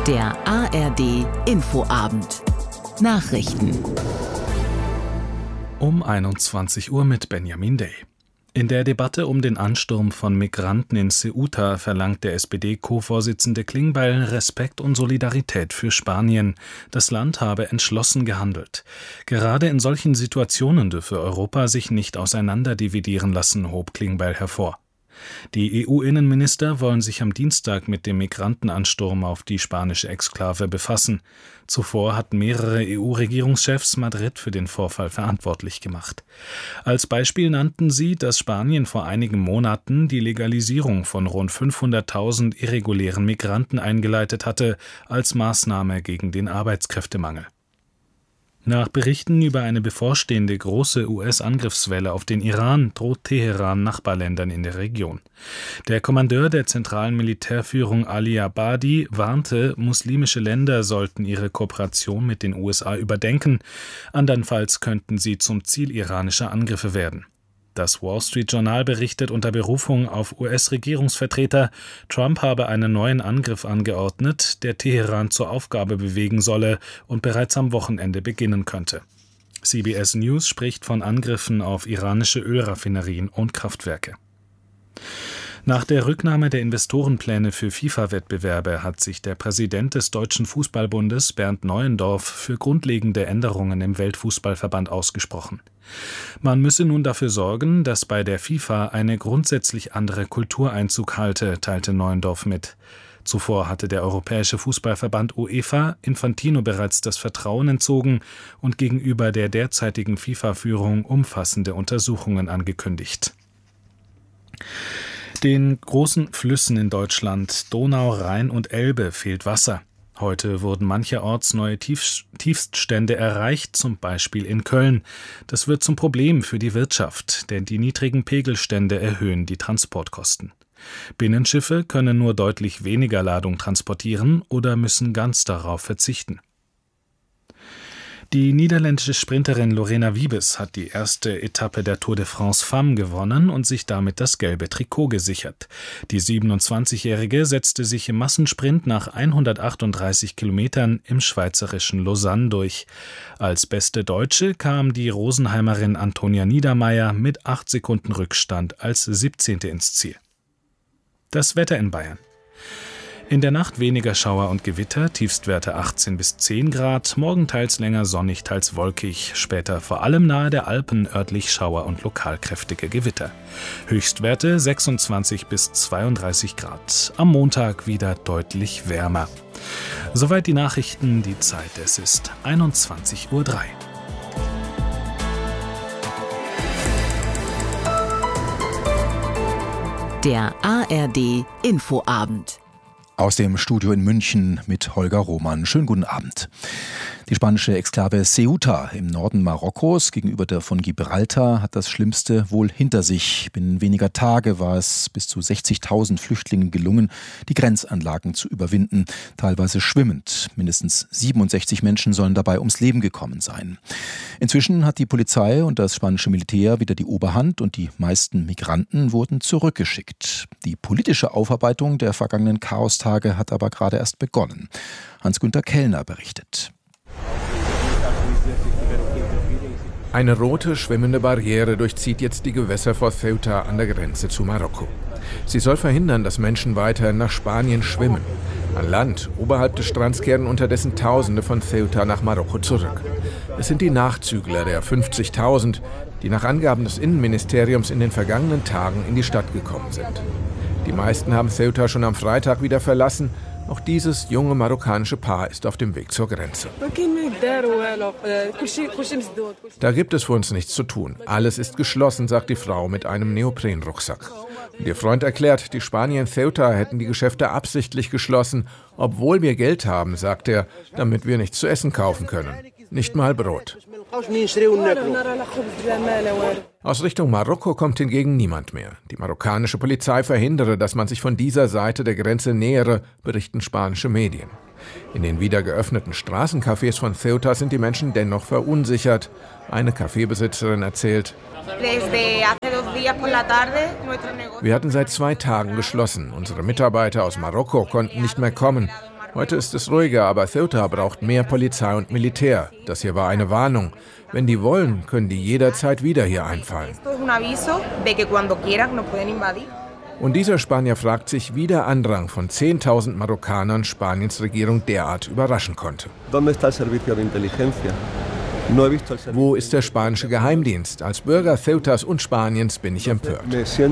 Der ARD Infoabend. Nachrichten. Um 21 Uhr mit Benjamin Day. In der Debatte um den Ansturm von Migranten in Ceuta verlangt der SPD-Co-Vorsitzende Klingbeil Respekt und Solidarität für Spanien. Das Land habe entschlossen gehandelt. Gerade in solchen Situationen dürfe Europa sich nicht auseinanderdividieren lassen, hob Klingbeil hervor. Die EU-Innenminister wollen sich am Dienstag mit dem Migrantenansturm auf die spanische Exklave befassen. Zuvor hatten mehrere EU-Regierungschefs Madrid für den Vorfall verantwortlich gemacht. Als Beispiel nannten sie, dass Spanien vor einigen Monaten die Legalisierung von rund 500.000 irregulären Migranten eingeleitet hatte, als Maßnahme gegen den Arbeitskräftemangel. Nach Berichten über eine bevorstehende große US-Angriffswelle auf den Iran droht Teheran Nachbarländern in der Region. Der Kommandeur der zentralen Militärführung Ali Abadi warnte, muslimische Länder sollten ihre Kooperation mit den USA überdenken, andernfalls könnten sie zum Ziel iranischer Angriffe werden. Das Wall Street Journal berichtet unter Berufung auf US-Regierungsvertreter, Trump habe einen neuen Angriff angeordnet, der Teheran zur Aufgabe bewegen solle und bereits am Wochenende beginnen könnte. CBS News spricht von Angriffen auf iranische Ölraffinerien und Kraftwerke. Nach der Rücknahme der Investorenpläne für FIFA-Wettbewerbe hat sich der Präsident des Deutschen Fußballbundes, Bernd Neuendorf, für grundlegende Änderungen im Weltfußballverband ausgesprochen. Man müsse nun dafür sorgen, dass bei der FIFA eine grundsätzlich andere Kultur Einzug halte, teilte Neuendorf mit. Zuvor hatte der Europäische Fußballverband UEFA Infantino bereits das Vertrauen entzogen und gegenüber der derzeitigen FIFA-Führung umfassende Untersuchungen angekündigt. Den großen Flüssen in Deutschland, Donau, Rhein und Elbe, fehlt Wasser. Heute wurden mancherorts neue Tiefststände erreicht, zum Beispiel in Köln. Das wird zum Problem für die Wirtschaft, denn die niedrigen Pegelstände erhöhen die Transportkosten. Binnenschiffe können nur deutlich weniger Ladung transportieren oder müssen ganz darauf verzichten. Die niederländische Sprinterin Lorena Wiebes hat die erste Etappe der Tour de France Femmes gewonnen und sich damit das gelbe Trikot gesichert. Die 27-Jährige setzte sich im Massensprint nach 138 Kilometern im schweizerischen Lausanne durch. Als beste Deutsche kam die Rosenheimerin Antonia Niedermeier mit 8 Sekunden Rückstand als 17. ins Ziel. Das Wetter in Bayern. In der Nacht weniger Schauer und Gewitter, Tiefstwerte 18 bis 10 Grad, morgen teils länger sonnig, teils wolkig, später vor allem nahe der Alpen örtlich Schauer und lokal kräftige Gewitter. Höchstwerte 26 bis 32 Grad, am Montag wieder deutlich wärmer. Soweit die Nachrichten, die Zeit, es ist 21:03 Uhr. Der ARD Infoabend. Aus dem Studio in München mit Holger Roman. Schönen guten Abend. Die spanische Exklave Ceuta im Norden Marokkos gegenüber der von Gibraltar hat das Schlimmste wohl hinter sich. Binnen weniger Tage war es bis zu 60.000 Flüchtlingen gelungen, die Grenzanlagen zu überwinden, teilweise schwimmend. Mindestens 67 Menschen sollen dabei ums Leben gekommen sein. Inzwischen hat die Polizei und das spanische Militär wieder die Oberhand und die meisten Migranten wurden zurückgeschickt. Die politische Aufarbeitung der vergangenen Chaostage hat aber gerade erst begonnen. Hans-Günther Kellner berichtet. Eine rote, schwimmende Barriere durchzieht jetzt die Gewässer vor Ceuta an der Grenze zu Marokko. Sie soll verhindern, dass Menschen weiter nach Spanien schwimmen. An Land, oberhalb des Strands, kehren unterdessen Tausende von Ceuta nach Marokko zurück. Es sind die Nachzügler der 50.000, die nach Angaben des Innenministeriums in den vergangenen Tagen in die Stadt gekommen sind. Die meisten haben Ceuta schon am Freitag wieder verlassen. Auch dieses junge marokkanische Paar ist auf dem Weg zur Grenze. Da gibt es für uns nichts zu tun. Alles ist geschlossen, sagt die Frau mit einem Neoprenrucksack. Und ihr Freund erklärt, die Spanier in Ceuta hätten die Geschäfte absichtlich geschlossen, obwohl wir Geld haben, sagt er, damit wir nichts zu essen kaufen können. Nicht mal Brot. Aus Richtung Marokko kommt hingegen niemand mehr. Die marokkanische Polizei verhindere, dass man sich von dieser Seite der Grenze nähere, berichten spanische Medien. In den wieder geöffneten Straßencafés von Ceuta sind die Menschen dennoch verunsichert. Eine Kaffeebesitzerin erzählt: Wir hatten seit 2 Tagen geschlossen. Unsere Mitarbeiter aus Marokko konnten nicht mehr kommen. Heute ist es ruhiger, aber Ceuta braucht mehr Polizei und Militär. Das hier war eine Warnung. Wenn die wollen, können die jederzeit wieder hier einfallen. Und dieser Spanier fragt sich, wie der Andrang von 10.000 Marokkanern Spaniens Regierung derart überraschen konnte. Wo ist der spanische Geheimdienst? Als Bürger Ceutas und Spaniens bin ich empört.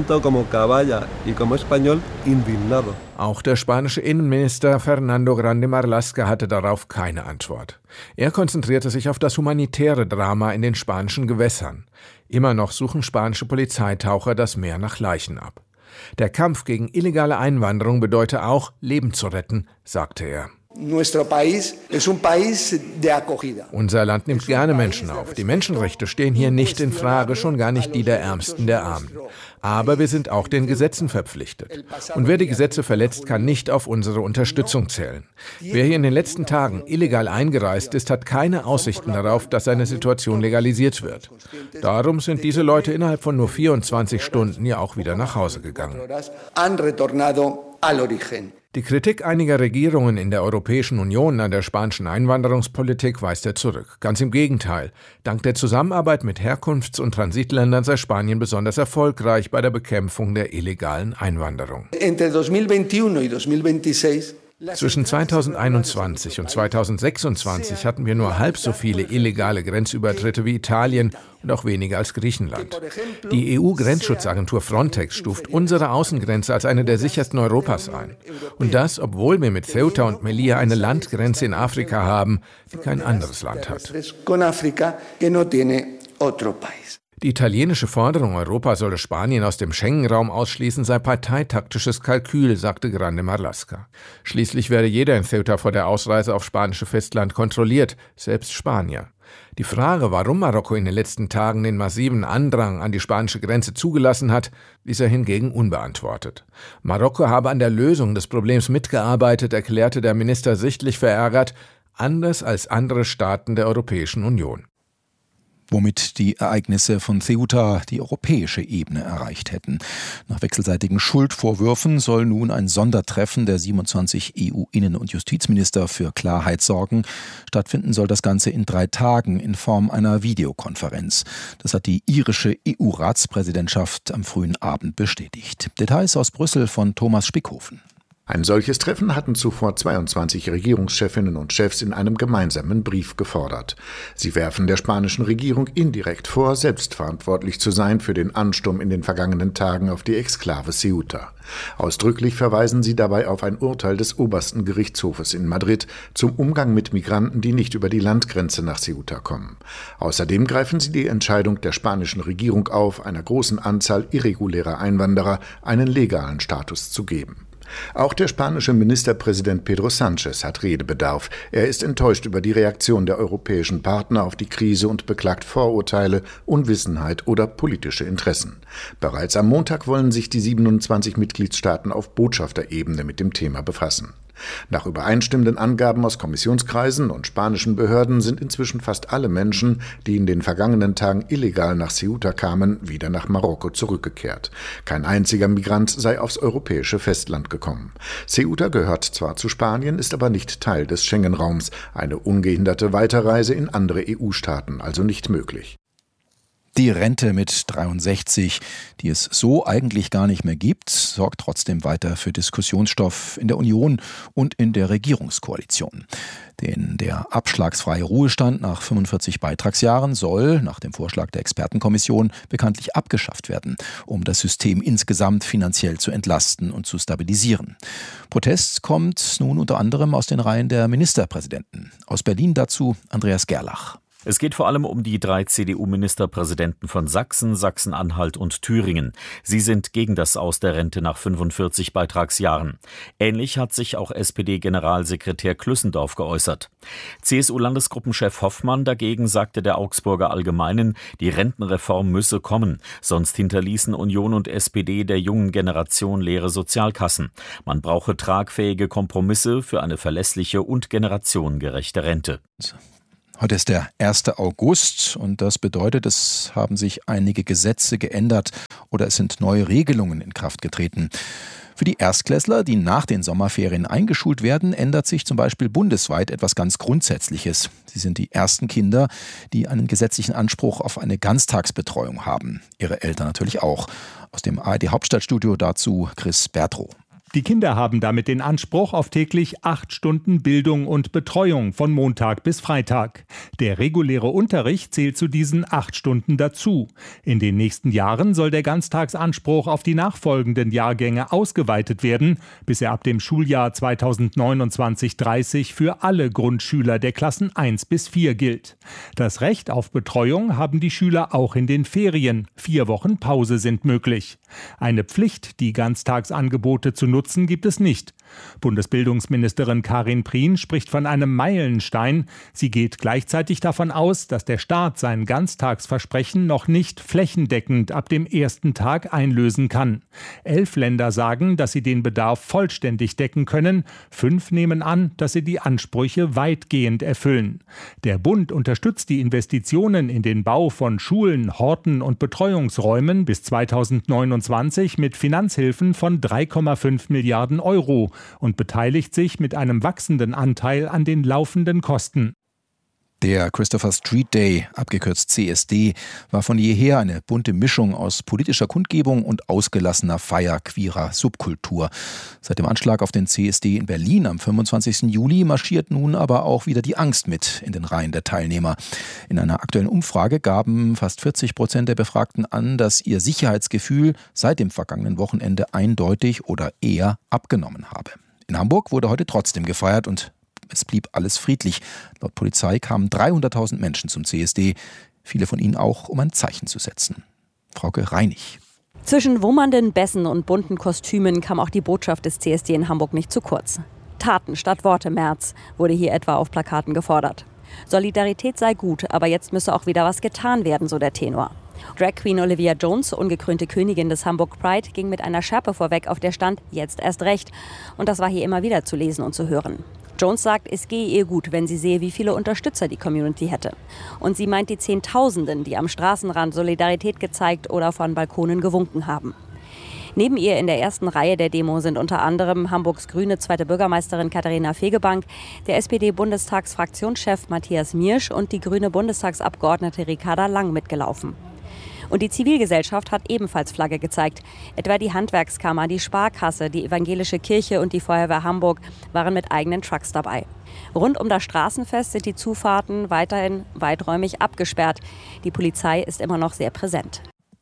Auch der spanische Innenminister Fernando Grande Marlaska hatte darauf keine Antwort. Er konzentrierte sich auf das humanitäre Drama in den spanischen Gewässern. Immer noch suchen spanische Polizeitaucher das Meer nach Leichen ab. Der Kampf gegen illegale Einwanderung bedeute auch, Leben zu retten, sagte er. Unser Land nimmt gerne Menschen auf. Die Menschenrechte stehen hier nicht in Frage, schon gar nicht die der Ärmsten der Armen. Aber wir sind auch den Gesetzen verpflichtet. Und wer die Gesetze verletzt, kann nicht auf unsere Unterstützung zählen. Wer hier in den letzten Tagen illegal eingereist ist, hat keine Aussichten darauf, dass seine Situation legalisiert wird. Darum sind diese Leute innerhalb von nur 24 Stunden ja auch wieder nach Hause gegangen. Die Kritik einiger Regierungen in der Europäischen Union an der spanischen Einwanderungspolitik weist er zurück. Ganz im Gegenteil. Dank der Zusammenarbeit mit Herkunfts- und Transitländern sei Spanien besonders erfolgreich bei der Bekämpfung der illegalen Einwanderung. Zwischen 2021 und 2026 hatten wir nur halb so viele illegale Grenzübertritte wie Italien und auch weniger als Griechenland. Die EU-Grenzschutzagentur Frontex stuft unsere Außengrenze als eine der sichersten Europas ein. Und das, obwohl wir mit Ceuta und Melilla eine Landgrenze in Afrika haben, die kein anderes Land hat. Die italienische Forderung, Europa solle Spanien aus dem Schengen-Raum ausschließen, sei parteitaktisches Kalkül, sagte Grande Marlaska. Schließlich werde jeder in Ceuta vor der Ausreise auf spanische Festland kontrolliert, selbst Spanier. Die Frage, warum Marokko in den letzten Tagen den massiven Andrang an die spanische Grenze zugelassen hat, ließ er hingegen unbeantwortet. Marokko habe an der Lösung des Problems mitgearbeitet, erklärte der Minister sichtlich verärgert, anders als andere Staaten der Europäischen Union. Womit die Ereignisse von Ceuta die europäische Ebene erreicht hätten. Nach wechselseitigen Schuldvorwürfen soll nun ein Sondertreffen der 27 EU-Innen- und Justizminister für Klarheit sorgen. Stattfinden soll das Ganze in 3 Tagen in Form einer Videokonferenz. Das hat die irische EU-Ratspräsidentschaft am frühen Abend bestätigt. Details aus Brüssel von Thomas Spickhofen. Ein solches Treffen hatten zuvor 22 Regierungschefinnen und Chefs in einem gemeinsamen Brief gefordert. Sie werfen der spanischen Regierung indirekt vor, selbstverantwortlich zu sein für den Ansturm in den vergangenen Tagen auf die Exklave Ceuta. Ausdrücklich verweisen sie dabei auf ein Urteil des obersten Gerichtshofes in Madrid zum Umgang mit Migranten, die nicht über die Landgrenze nach Ceuta kommen. Außerdem greifen sie die Entscheidung der spanischen Regierung auf, einer großen Anzahl irregulärer Einwanderer einen legalen Status zu geben. Auch der spanische Ministerpräsident Pedro Sánchez hat Redebedarf. Er ist enttäuscht über die Reaktion der europäischen Partner auf die Krise und beklagt Vorurteile, Unwissenheit oder politische Interessen. Bereits am Montag wollen sich die 27 Mitgliedstaaten auf Botschafterebene mit dem Thema befassen. Nach übereinstimmenden Angaben aus Kommissionskreisen und spanischen Behörden sind inzwischen fast alle Menschen, die in den vergangenen Tagen illegal nach Ceuta kamen, wieder nach Marokko zurückgekehrt. Kein einziger Migrant sei aufs europäische Festland gekommen. Ceuta gehört zwar zu Spanien, ist aber nicht Teil des Schengen-Raums. Eine ungehinderte Weiterreise in andere EU-Staaten also nicht möglich. Die Rente mit 63, die es so eigentlich gar nicht mehr gibt, sorgt trotzdem weiter für Diskussionsstoff in der Union und in der Regierungskoalition. Denn der abschlagsfreie Ruhestand nach 45 Beitragsjahren soll, nach dem Vorschlag der Expertenkommission, bekanntlich abgeschafft werden, um das System insgesamt finanziell zu entlasten und zu stabilisieren. Protest kommt nun unter anderem aus den Reihen der Ministerpräsidenten. Aus Berlin dazu Andreas Gerlach. Es geht vor allem um die 3 CDU-Ministerpräsidenten von Sachsen, Sachsen-Anhalt und Thüringen. Sie sind gegen das Aus der Rente nach 45 Beitragsjahren. Ähnlich hat sich auch SPD-Generalsekretär Klüssendorf geäußert. CSU-Landesgruppenchef Hoffmann dagegen sagte der Augsburger Allgemeinen, die Rentenreform müsse kommen. Sonst hinterließen Union und SPD der jungen Generation leere Sozialkassen. Man brauche tragfähige Kompromisse für eine verlässliche und generationengerechte Rente. Heute ist der 1. August und das bedeutet, es haben sich einige Gesetze geändert oder es sind neue Regelungen in Kraft getreten. Für die Erstklässler, die nach den Sommerferien eingeschult werden, ändert sich zum Beispiel bundesweit etwas ganz Grundsätzliches. Sie sind die ersten Kinder, die einen gesetzlichen Anspruch auf eine Ganztagsbetreuung haben. Ihre Eltern natürlich auch. Aus dem ARD-Hauptstadtstudio dazu Chris Bertrow. Die Kinder haben damit den Anspruch auf täglich 8 Stunden Bildung und Betreuung von Montag bis Freitag. Der reguläre Unterricht zählt zu diesen 8 Stunden dazu. In den nächsten Jahren soll der Ganztagsanspruch auf die nachfolgenden Jahrgänge ausgeweitet werden, bis er ab dem Schuljahr 2029/30 für alle Grundschüler der Klassen 1 bis 4 gilt. Das Recht auf Betreuung haben die Schüler auch in den Ferien. 4 Wochen Pause sind möglich. Eine Pflicht, die Ganztagsangebote zu nutzen, gibt es nicht. Bundesbildungsministerin Karin Prien spricht von einem Meilenstein. Sie geht gleichzeitig davon aus, dass der Staat sein Ganztagsversprechen noch nicht flächendeckend ab dem ersten Tag einlösen kann. 11 Länder sagen, dass sie den Bedarf vollständig decken können. 5 nehmen an, dass sie die Ansprüche weitgehend erfüllen. Der Bund unterstützt die Investitionen in den Bau von Schulen, Horten und Betreuungsräumen bis 2029 mit Finanzhilfen von 3,5 Milliarden Euro und beteiligt sich mit einem wachsenden Anteil an den laufenden Kosten. Der Christopher Street Day, abgekürzt CSD, war von jeher eine bunte Mischung aus politischer Kundgebung und ausgelassener Feier queerer Subkultur. Seit dem Anschlag auf den CSD in Berlin am 25. Juli marschiert nun aber auch wieder die Angst mit in den Reihen der Teilnehmer. In einer aktuellen Umfrage gaben fast 40% der Befragten an, dass ihr Sicherheitsgefühl seit dem vergangenen Wochenende eindeutig oder eher abgenommen habe. In Hamburg wurde heute trotzdem gefeiert und es blieb alles friedlich. Laut Polizei kamen 300.000 Menschen zum CSD, viele von ihnen auch, um ein Zeichen zu setzen. Frauke Reinig. Zwischen wummernden Bässen und bunten Kostümen kam auch die Botschaft des CSD in Hamburg nicht zu kurz. Taten statt Worte, Merz, wurde hier etwa auf Plakaten gefordert. Solidarität sei gut, aber jetzt müsse auch wieder was getan werden, so der Tenor. Drag Queen Olivia Jones, ungekrönte Königin des Hamburg Pride, ging mit einer Schärpe vorweg, auf der stand, jetzt erst recht. Und das war hier immer wieder zu lesen und zu hören. Jones sagt, es gehe ihr gut, wenn sie sehe, wie viele Unterstützer die Community hätte. Und sie meint die Zehntausenden, die am Straßenrand Solidarität gezeigt oder von Balkonen gewunken haben. Neben ihr in der ersten Reihe der Demo sind unter anderem Hamburgs grüne zweite Bürgermeisterin Katharina Fegebank, der SPD-Bundestagsfraktionschef Matthias Miersch und die grüne Bundestagsabgeordnete Ricarda Lang mitgelaufen. Und die Zivilgesellschaft hat ebenfalls Flagge gezeigt. Etwa die Handwerkskammer, die Sparkasse, die Evangelische Kirche und die Feuerwehr Hamburg waren mit eigenen Trucks dabei. Rund um das Straßenfest sind die Zufahrten weiterhin weiträumig abgesperrt. Die Polizei ist immer noch sehr präsent.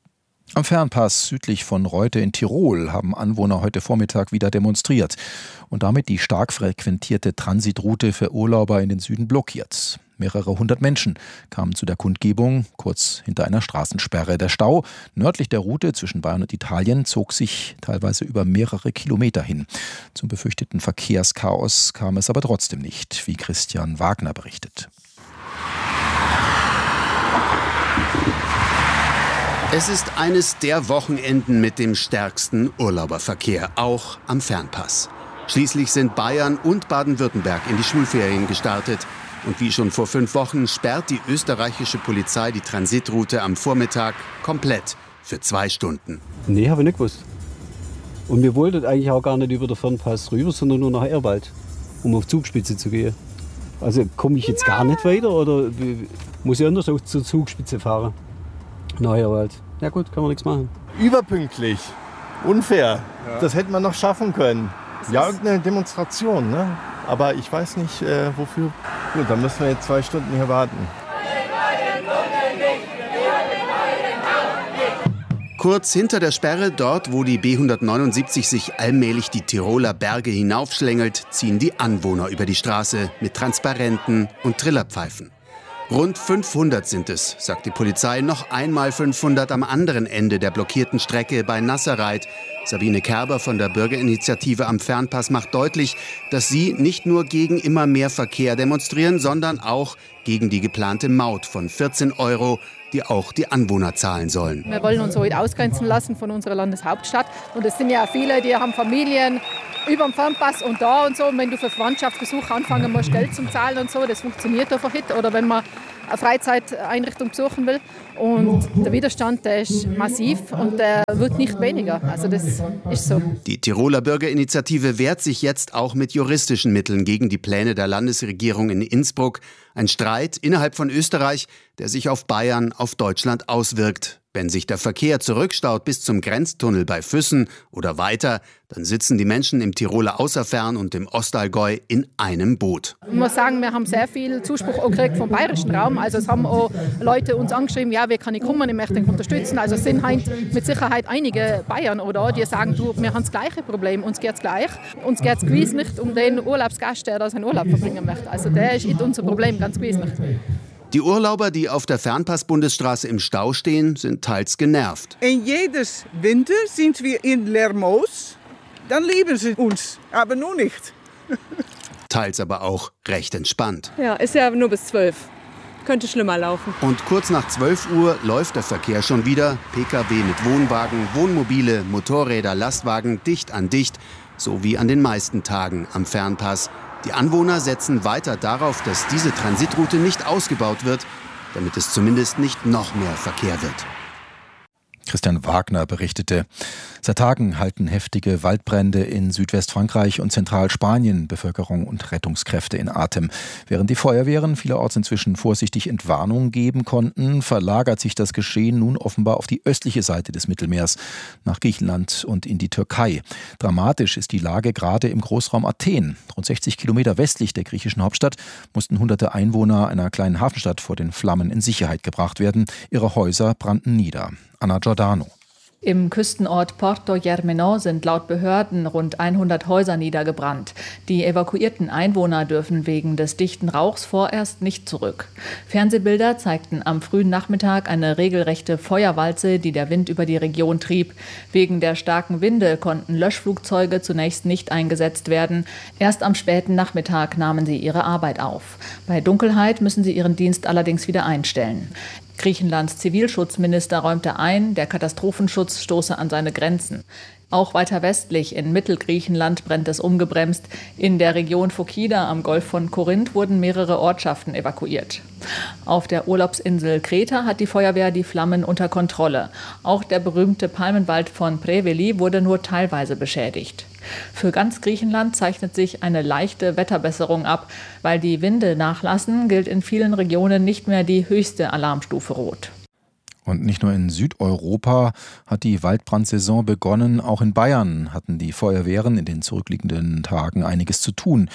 Am Fernpass südlich von Reute in Tirol haben Anwohner heute Vormittag wieder demonstriert und damit die stark frequentierte Transitroute für Urlauber in den Süden blockiert. Mehrere hundert Menschen kamen zu der Kundgebung, kurz hinter einer Straßensperre. Der Stau nördlich der Route zwischen Bayern und Italien zog sich teilweise über mehrere Kilometer hin. Zum befürchteten Verkehrschaos kam es aber trotzdem nicht, wie Christian Wagner berichtet. Es ist eines der Wochenenden mit dem stärksten Urlauberverkehr, auch am Fernpass. Schließlich sind Bayern und Baden-Württemberg in die Schulferien gestartet. Und wie schon vor 5 Wochen sperrt die österreichische Polizei die Transitroute am Vormittag komplett für 2 Stunden. Nee, habe ich nicht gewusst. Und wir wollten eigentlich auch gar nicht über den Fernpass rüber, sondern nur nach Ehrwald, um auf Zugspitze zu gehen. Also komme ich jetzt gar nicht weiter oder muss ich anders zur Zugspitze fahren? Nach Ehrwald. Ja gut, kann man nichts machen. Überpünktlich. Unfair. Ja. Das hätte man noch schaffen können. Ja, irgendeine Demonstration, ne? Aber ich weiß nicht, wofür. Gut, dann müssen wir jetzt 2 Stunden hier warten. Kurz hinter der Sperre, dort wo die B179 sich allmählich die Tiroler Berge hinaufschlängelt, ziehen die Anwohner über die Straße mit Transparenten und Trillerpfeifen. Rund 500 sind es, sagt die Polizei, noch einmal 500 am anderen Ende der blockierten Strecke bei Nasserreit. Sabine Kerber von der Bürgerinitiative am Fernpass macht deutlich, dass sie nicht nur gegen immer mehr Verkehr demonstrieren, sondern auch gegen die geplante Maut von 14 €, die auch die Anwohner zahlen sollen. Wir wollen uns heute ausgrenzen lassen von unserer Landeshauptstadt. Und es sind ja viele, die haben Familien über dem Fernpass und da und so. Und wenn du für Verwandtschaftsbesuch anfangen musst, Geld zum Zahlen und so, das funktioniert einfach nicht. Oder wenn man eine Freizeiteinrichtung besuchen will. Und der Widerstand, der ist massiv und der wird nicht weniger. Also das ist so. Die Tiroler Bürgerinitiative wehrt sich jetzt auch mit juristischen Mitteln gegen die Pläne der Landesregierung in Innsbruck. Ein Streit innerhalb von Österreich, der sich auf Bayern, auf Deutschland auswirkt. Wenn sich der Verkehr zurückstaut bis zum Grenztunnel bei Füssen oder weiter, dann sitzen die Menschen im Tiroler Außerfern und im Ostallgäu in einem Boot. Ich muss sagen, wir haben sehr viel Zuspruch auch gekriegt vom bayerischen Raum. Also es haben auch Leute uns angeschrieben, ja, wie kann ich kommen, ich möchte ihn unterstützen. Also es sind mit Sicherheit einige Bayern oder die sagen, du, wir haben das gleiche Problem, uns geht es gleich. Uns geht es gewiss nicht um den Urlaubsgast, der da seinen Urlaub verbringen möchte. Also der ist nicht unser Problem, ganz gewiss nicht. Die Urlauber, die auf der Fernpass-Bundesstraße im Stau stehen, sind teils genervt. In jedes Winter sind wir in Lermoos. Dann lieben sie uns, aber nur nicht. Teils aber auch recht entspannt. Ja, ist ja nur bis 12. Könnte schlimmer laufen. Und kurz nach 12 Uhr läuft der Verkehr schon wieder. Pkw mit Wohnwagen, Wohnmobile, Motorräder, Lastwagen dicht an dicht. So wie an den meisten Tagen am Fernpass. Die Anwohner setzen weiter darauf, dass diese Transitroute nicht ausgebaut wird, damit es zumindest nicht noch mehr Verkehr wird. Christian Wagner berichtete. Seit Tagen halten heftige Waldbrände in Südwestfrankreich und Zentralspanien Bevölkerung und Rettungskräfte in Atem. Während die Feuerwehren vielerorts inzwischen vorsichtig Entwarnung geben konnten, verlagert sich das Geschehen nun offenbar auf die östliche Seite des Mittelmeers, nach Griechenland und in die Türkei. Dramatisch ist die Lage gerade im Großraum Athen. Rund 60 Kilometer westlich der griechischen Hauptstadt mussten hunderte Einwohner einer kleinen Hafenstadt vor den Flammen in Sicherheit gebracht werden. Ihre Häuser brannten nieder. Anna Giordano. Im Küstenort Porto Germano sind laut Behörden rund 100 Häuser niedergebrannt. Die evakuierten Einwohner dürfen wegen des dichten Rauchs vorerst nicht zurück. Fernsehbilder zeigten am frühen Nachmittag eine regelrechte Feuerwalze, die der Wind über die Region trieb. Wegen der starken Winde konnten Löschflugzeuge zunächst nicht eingesetzt werden. Erst am späten Nachmittag nahmen sie ihre Arbeit auf. Bei Dunkelheit müssen sie ihren Dienst allerdings wieder einstellen. Griechenlands Zivilschutzminister räumte ein, der Katastrophenschutz stoße an seine Grenzen. Auch weiter westlich in Mittelgriechenland brennt es ungebremst. In der Region Phokida am Golf von Korinth wurden mehrere Ortschaften evakuiert. Auf der Urlaubsinsel Kreta hat die Feuerwehr die Flammen unter Kontrolle. Auch der berühmte Palmenwald von Preveli wurde nur teilweise beschädigt. Für ganz Griechenland zeichnet sich eine leichte Wetterbesserung ab. Weil die Winde nachlassen, gilt in vielen Regionen nicht mehr die höchste Alarmstufe Rot. Und nicht nur in Südeuropa hat die Waldbrandsaison begonnen, auch in Bayern hatten die Feuerwehren in den zurückliegenden Tagen einiges zu tun.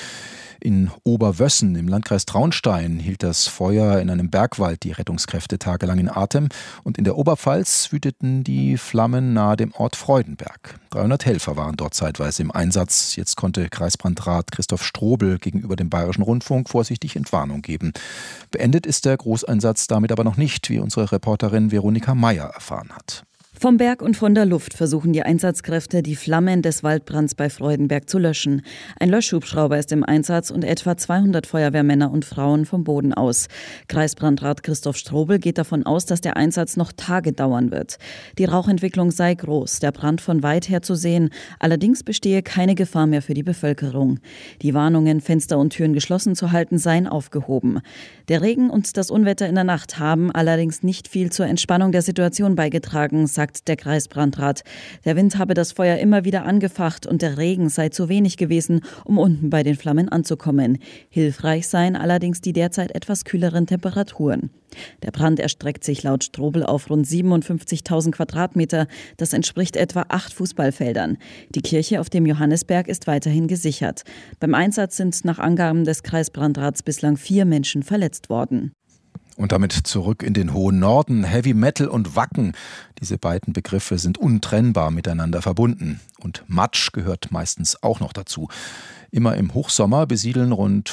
In Oberwössen im Landkreis Traunstein hielt das Feuer in einem Bergwald die Rettungskräfte tagelang in Atem und in der Oberpfalz wüteten die Flammen nahe dem Ort Freudenberg. 300 Helfer waren dort zeitweise im Einsatz. Jetzt konnte Kreisbrandrat Christoph Strobel gegenüber dem Bayerischen Rundfunk vorsichtig Entwarnung geben. Beendet ist der Großeinsatz damit aber noch nicht, wie unsere Reporterin Veronika Meyer erfahren hat. Vom Berg und von der Luft versuchen die Einsatzkräfte, die Flammen des Waldbrands bei Freudenberg zu löschen. Ein Löschhubschrauber ist im Einsatz und etwa 200 Feuerwehrmänner und Frauen vom Boden aus. Kreisbrandrat Christoph Strobel geht davon aus, dass der Einsatz noch Tage dauern wird. Die Rauchentwicklung sei groß, der Brand von weit her zu sehen. Allerdings bestehe keine Gefahr mehr für die Bevölkerung. Die Warnungen, Fenster und Türen geschlossen zu halten, seien aufgehoben. Der Regen und das Unwetter in der Nacht haben allerdings nicht viel zur Entspannung der Situation beigetragen, sagt der Kreisbrandrat. Der Wind habe das Feuer immer wieder angefacht und der Regen sei zu wenig gewesen, um unten bei den Flammen anzukommen. Hilfreich seien allerdings die derzeit etwas kühleren Temperaturen. Der Brand erstreckt sich laut Strobel auf rund 57.000 Quadratmeter. Das entspricht etwa 8 Fußballfeldern. Die Kirche auf dem Johannisberg ist weiterhin gesichert. Beim Einsatz sind nach Angaben des Kreisbrandrats bislang 4 Menschen verletzt worden. Und damit zurück in den hohen Norden. Heavy Metal und Wacken. Diese beiden Begriffe sind untrennbar miteinander verbunden. Und Matsch gehört meistens auch noch dazu. Immer im Hochsommer besiedeln rund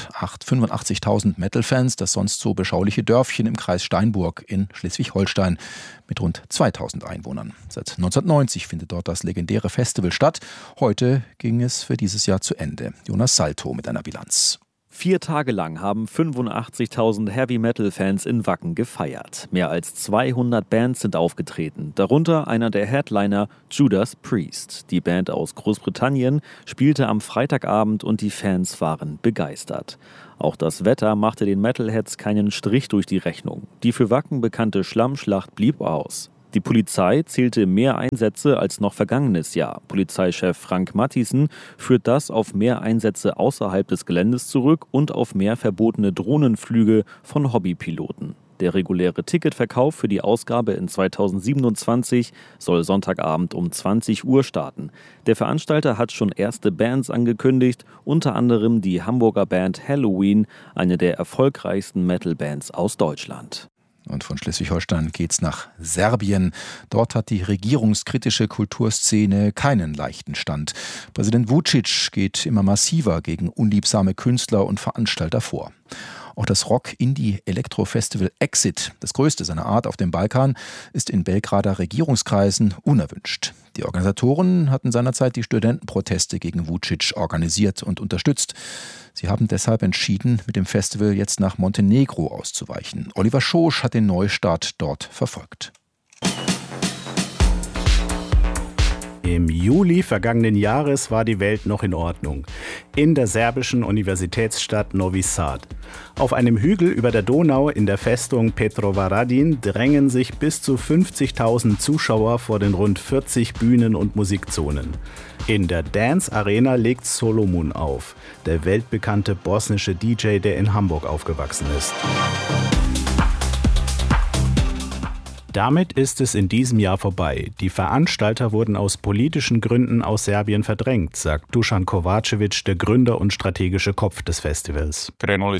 85.000 Metal-Fans das sonst so beschauliche Dörfchen im Kreis Steinburg in Schleswig-Holstein mit rund 2.000 Einwohnern. Seit 1990 findet dort das legendäre Festival statt. Heute ging es für dieses Jahr zu Ende. Jonas Salto mit einer Bilanz. 4 Tage lang haben 85.000 Heavy-Metal-Fans in Wacken gefeiert. Mehr als 200 Bands sind aufgetreten, darunter einer der Headliner, Judas Priest. Die Band aus Großbritannien spielte am Freitagabend und die Fans waren begeistert. Auch das Wetter machte den Metalheads keinen Strich durch die Rechnung. Die für Wacken bekannte Schlammschlacht blieb aus. Die Polizei zählte mehr Einsätze als noch vergangenes Jahr. Polizeichef Frank Matthiessen führt das auf mehr Einsätze außerhalb des Geländes zurück und auf mehr verbotene Drohnenflüge von Hobbypiloten. Der reguläre Ticketverkauf für die Ausgabe in 2027 soll Sonntagabend um 20 Uhr starten. Der Veranstalter hat schon erste Bands angekündigt, unter anderem die Hamburger Band Halloween, eine der erfolgreichsten Metal-Bands aus Deutschland. Und von Schleswig-Holstein geht's nach Serbien. Dort hat die regierungskritische Kulturszene keinen leichten Stand. Präsident Vučić geht immer massiver gegen unliebsame Künstler und Veranstalter vor. Auch das Rock-Indie-Elektro-Festival Exit, das größte seiner Art auf dem Balkan, ist in Belgrader Regierungskreisen unerwünscht. Die Organisatoren hatten seinerzeit die Studentenproteste gegen Vučić organisiert und unterstützt. Sie haben deshalb entschieden, mit dem Festival jetzt nach Montenegro auszuweichen. Oliver Schosch hat den Neustart dort verfolgt. Im Juli vergangenen Jahres war die Welt noch in Ordnung. In der serbischen Universitätsstadt Novi Sad. Auf einem Hügel über der Donau in der Festung Petrovaradin drängen sich bis zu 50.000 Zuschauer vor den rund 40 Bühnen und Musikzonen. In der Dance Arena legt Solomon auf, der weltbekannte bosnische DJ, der in Hamburg aufgewachsen ist. Damit ist es in diesem Jahr vorbei. Die Veranstalter wurden aus politischen Gründen aus Serbien verdrängt, sagt Dušan Kovačević, der Gründer und strategische Kopf des Festivals.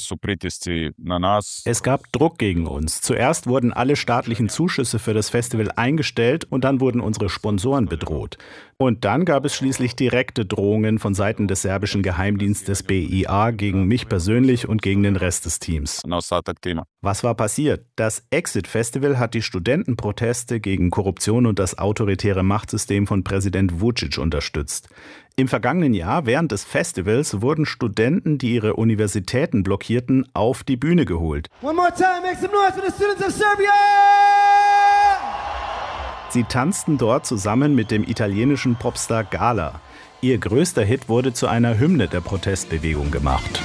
Es gab Druck gegen uns. Zuerst wurden alle staatlichen Zuschüsse für das Festival eingestellt und dann wurden unsere Sponsoren bedroht. Und dann gab es schließlich direkte Drohungen von Seiten des serbischen Geheimdienstes BIA gegen mich persönlich und gegen den Rest des Teams. Was war passiert? Das Exit-Festival hat die Studentenproteste gegen Korruption und das autoritäre Machtsystem von Präsident Vučić unterstützt. Im vergangenen Jahr, während des Festivals, wurden Studenten, die ihre Universitäten blockierten, auf die Bühne geholt. One more time, make some noise for the students of Serbia! Sie tanzten dort zusammen mit dem italienischen Popstar Gala. Ihr größter Hit wurde zu einer Hymne der Protestbewegung gemacht.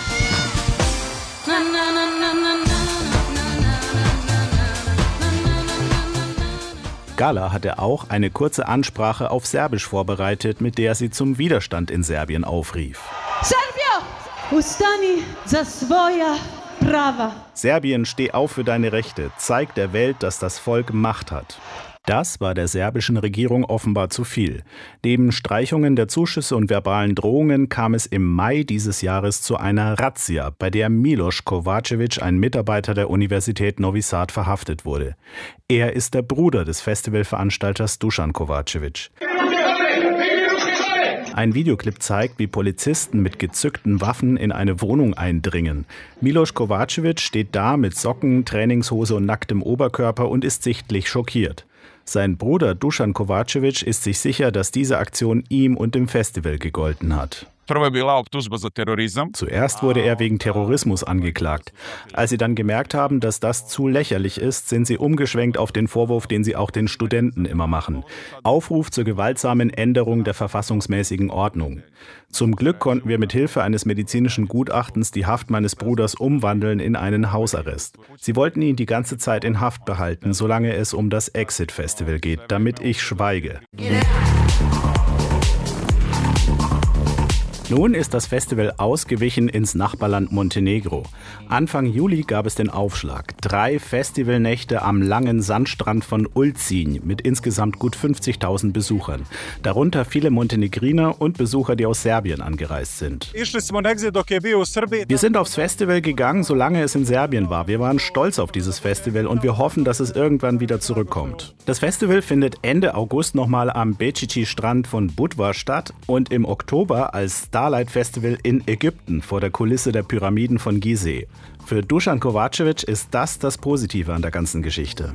Gala hatte auch eine kurze Ansprache auf Serbisch vorbereitet, mit der sie zum Widerstand in Serbien aufrief. Serbia! Ustani za svoja prava. Serbien, steh auf für deine Rechte. Zeig der Welt, dass das Volk Macht hat. Das war der serbischen Regierung offenbar zu viel. Neben Streichungen der Zuschüsse und verbalen Drohungen kam es im Mai dieses Jahres zu einer Razzia, bei der Miloš Kovačević, ein Mitarbeiter der Universität Novi Sad, verhaftet wurde. Er ist der Bruder des Festivalveranstalters Dušan Kovačević. Ein Videoclip zeigt, wie Polizisten mit gezückten Waffen in eine Wohnung eindringen. Miloš Kovačević steht da mit Socken, Trainingshose und nacktem Oberkörper und ist sichtlich schockiert. Sein Bruder Dušan Kovačević ist sich sicher, dass diese Aktion ihm und dem Festival gegolten hat. Zuerst wurde er wegen Terrorismus angeklagt. Als sie dann gemerkt haben, dass das zu lächerlich ist, sind sie umgeschwenkt auf den Vorwurf, den sie auch den Studenten immer machen. Aufruf zur gewaltsamen Änderung der verfassungsmäßigen Ordnung. Zum Glück konnten wir mit Hilfe eines medizinischen Gutachtens die Haft meines Bruders umwandeln in einen Hausarrest. Sie wollten ihn die ganze Zeit in Haft behalten, solange es um das Exit-Festival geht, damit ich schweige. Nun ist das Festival ausgewichen ins Nachbarland Montenegro. Anfang Juli gab es den Aufschlag. 3 Festivalnächte am langen Sandstrand von Ulcinj mit insgesamt gut 50.000 Besuchern. Darunter viele Montenegriner und Besucher, die aus Serbien angereist sind. Wir sind aufs Festival gegangen, solange es in Serbien war. Wir waren stolz auf dieses Festival und wir hoffen, dass es irgendwann wieder zurückkommt. Das Festival findet Ende August nochmal am Bečići-Strand von Budva statt und im Oktober als Starlight Festival in Ägypten vor der Kulisse der Pyramiden von Gizeh. Für Dusan Kovacevic ist das Positive an der ganzen Geschichte.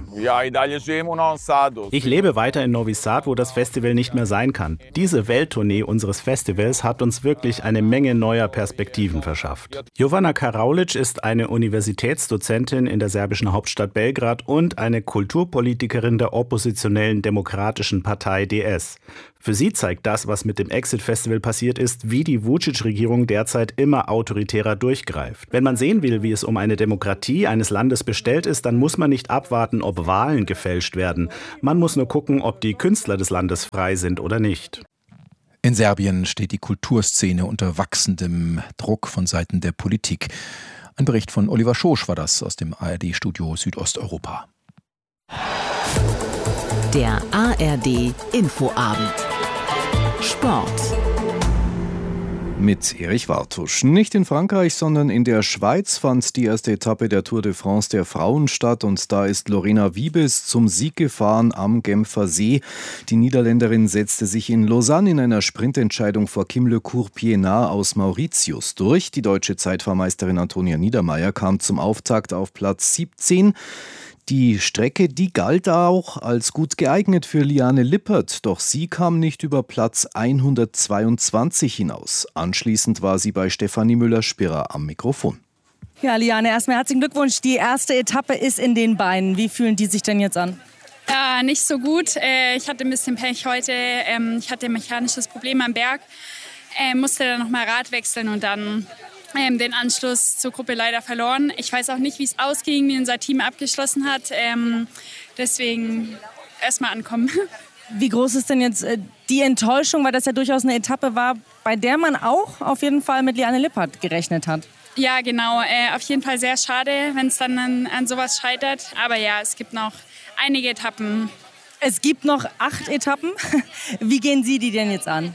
Ich lebe weiter in Novi Sad, wo das Festival nicht mehr sein kann. Diese Welttournee unseres Festivals hat uns wirklich eine Menge neuer Perspektiven verschafft. Jovana Karaulic ist eine Universitätsdozentin in der serbischen Hauptstadt Belgrad und eine Kulturpolitikerin der oppositionellen Demokratischen Partei DS. Für sie zeigt das, was mit dem Exit-Festival passiert ist, wie die Vučić-Regierung derzeit immer autoritärer durchgreift. Wenn man sehen will, wie es um eine Demokratie eines Landes bestellt ist, dann muss man nicht abwarten, ob Wahlen gefälscht werden. Man muss nur gucken, ob die Künstler des Landes frei sind oder nicht. In Serbien steht die Kulturszene unter wachsendem Druck von Seiten der Politik. Ein Bericht von Oliver Schosch war das aus dem ARD-Studio Südosteuropa. Der ARD Infoabend. Sport. Mit Erich Wartusch. Nicht in Frankreich, sondern in der Schweiz fand die erste Etappe der Tour de France der Frauen statt und da ist Lorena Wiebes zum Sieg gefahren am Genfer See. Die Niederländerin setzte sich in Lausanne in einer Sprintentscheidung vor Kim Le Cour-Pienaar aus Mauritius durch. Die deutsche Zeitfahrmeisterin Antonia Niedermeier kam zum Auftakt auf Platz 17. Die Strecke, die galt auch als gut geeignet für Liane Lippert, doch sie kam nicht über Platz 122 hinaus. Anschließend war sie bei Stefanie Müller-Spirrer am Mikrofon. Ja, Liane, erstmal herzlichen Glückwunsch. Die erste Etappe ist in den Beinen. Wie fühlen die sich denn jetzt an? Nicht so gut. Ich hatte ein bisschen Pech heute. Ich hatte ein mechanisches Problem am Berg. Musste dann nochmal Rad wechseln und dann den Anschluss zur Gruppe leider verloren. Ich weiß auch nicht, wie es ausging, wie unser Team abgeschlossen hat. Deswegen erstmal ankommen. Wie groß ist denn jetzt die Enttäuschung, weil das ja durchaus eine Etappe war, bei der man auch auf jeden Fall mit Liane Lippert gerechnet hat? Ja, genau. Auf jeden Fall sehr schade, wenn es dann an sowas scheitert. Aber ja, es gibt noch einige Etappen. Es gibt noch 8 Etappen. Wie gehen Sie die denn jetzt an?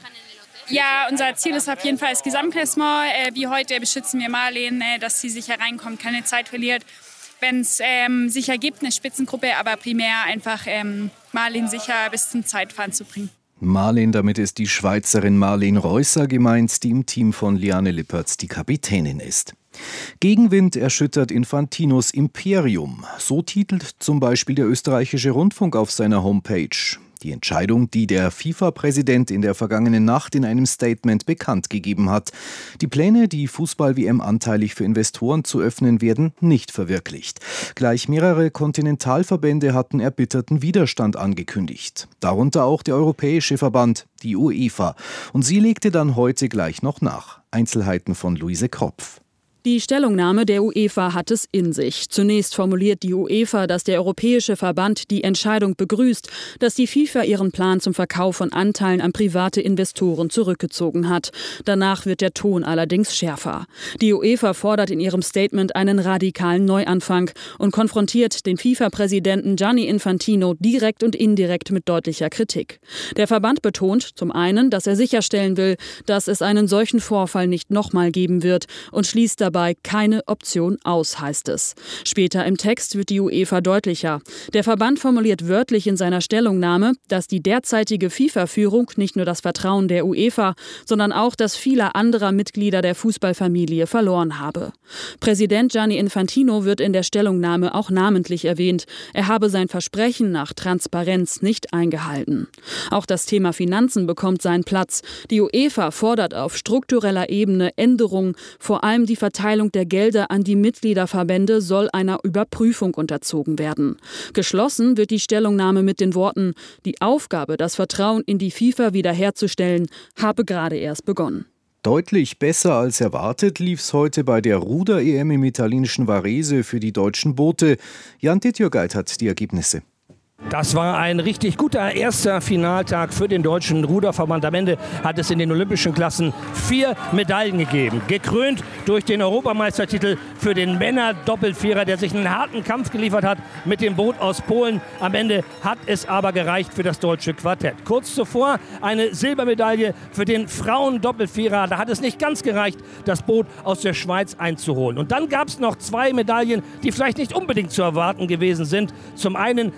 Ja, unser Ziel ist auf jeden Fall das Gesamtklassement. Wie heute beschützen wir Marleen, dass sie sicher reinkommt, keine Zeit verliert. Wenn es sich ergibt, eine Spitzengruppe, aber primär einfach Marleen sicher bis zum Zeitfahren zu bringen. Marleen, damit ist die Schweizerin Marleen Reusser gemeint, die im Team von Liane Lippert die Kapitänin ist. Gegenwind erschüttert Infantinos Imperium. So titelt zum Beispiel der österreichische Rundfunk auf seiner Homepage. Die Entscheidung, die der FIFA-Präsident in der vergangenen Nacht in einem Statement bekannt gegeben hat. Die Pläne, die Fußball-WM anteilig für Investoren zu öffnen, werden nicht verwirklicht. Gleich mehrere Kontinentalverbände hatten erbitterten Widerstand angekündigt. Darunter auch der Europäische Verband, die UEFA. Und sie legte dann heute gleich noch nach. Einzelheiten von Luise Kropf. Die Stellungnahme der UEFA hat es in sich. Zunächst formuliert die UEFA, dass der Europäische Verband die Entscheidung begrüßt, dass die FIFA ihren Plan zum Verkauf von Anteilen an private Investoren zurückgezogen hat. Danach wird der Ton allerdings schärfer. Die UEFA fordert in ihrem Statement einen radikalen Neuanfang und konfrontiert den FIFA-Präsidenten Gianni Infantino direkt und indirekt mit deutlicher Kritik. Der Verband betont zum einen, dass er sicherstellen will, dass es einen solchen Vorfall nicht nochmal geben wird und schließt dabei keine Option aus, heißt es. Später im Text wird die UEFA deutlicher. Der Verband formuliert wörtlich in seiner Stellungnahme, dass die derzeitige FIFA-Führung nicht nur das Vertrauen der UEFA, sondern auch das vieler anderer Mitglieder der Fußballfamilie verloren habe. Präsident Gianni Infantino wird in der Stellungnahme auch namentlich erwähnt. Er habe sein Versprechen nach Transparenz nicht eingehalten. Auch das Thema Finanzen bekommt seinen Platz. Die UEFA fordert auf struktureller Ebene Änderungen, vor allem die Verteilung der Gelder an die Mitgliederverbände soll einer Überprüfung unterzogen werden. Geschlossen wird die Stellungnahme mit den Worten: Die Aufgabe, das Vertrauen in die FIFA wiederherzustellen, habe gerade erst begonnen. Deutlich besser als erwartet lief es heute bei der Ruder-EM im italienischen Varese für die deutschen Boote. Jan Titjogait hat die Ergebnisse. Das war ein richtig guter erster Finaltag für den deutschen Ruderverband. Am Ende hat es in den olympischen Klassen 4 Medaillen gegeben. Gekrönt durch den Europameistertitel für den Männer-Doppelvierer, der sich einen harten Kampf geliefert hat mit dem Boot aus Polen. Am Ende hat es aber gereicht für das deutsche Quartett. Kurz zuvor eine Silbermedaille für den Frauen-Doppelvierer. Da hat es nicht ganz gereicht, das Boot aus der Schweiz einzuholen. Und dann gab es noch 2 Medaillen, die vielleicht nicht unbedingt zu erwarten gewesen sind. Zum einen Silber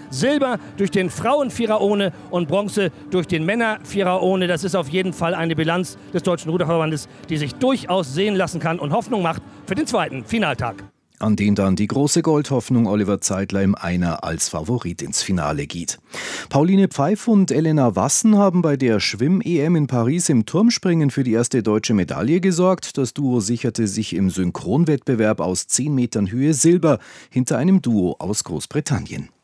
Silber durch den Frauenvierer ohne und Bronze durch den Männervierer ohne. Das ist auf jeden Fall eine Bilanz des Deutschen Ruderverbandes, die sich durchaus sehen lassen kann und Hoffnung macht für den zweiten Finaltag. An den dann die große Goldhoffnung Oliver Zeidler im Einer als Favorit ins Finale geht. Pauline Pfeif und Elena Wassen haben bei der Schwimm-EM in Paris im Turmspringen für die erste deutsche Medaille gesorgt. Das Duo sicherte sich im Synchronwettbewerb aus 10 Metern Höhe Silber hinter einem Duo aus Großbritannien.